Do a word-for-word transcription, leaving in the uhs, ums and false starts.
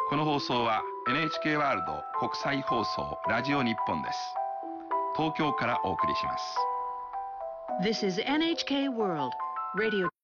この放送は エヌエイチケー ワールド国際放送ラジオ日本です。東京からお送りします。 This is エヌエイチケー World Radio